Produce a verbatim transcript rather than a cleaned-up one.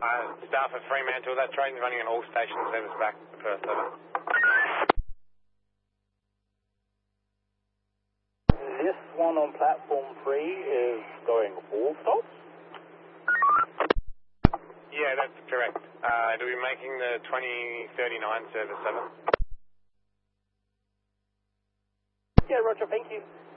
Uh, staff at Fremantle, that train's running an all-station service back to Perth, over. This one on platform three is going all stops? Yeah, that's correct. Uh, it'll be making the twenty thirty-nine service, over. Yeah, roger, thank you.